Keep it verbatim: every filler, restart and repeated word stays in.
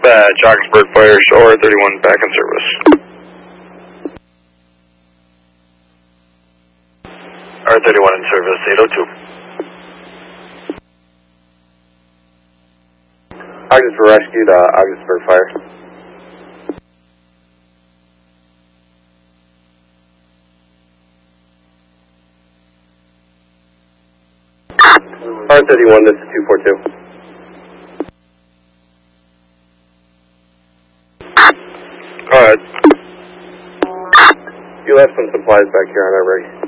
dispatch, Augsburg Fire, R thirty-one back in service. R thirty-one in service, eight oh two. Augsburg rescued, uh, Augsburg Fire. R thirty-one, this is two four two. Go ahead. You left some supplies back here on our rig.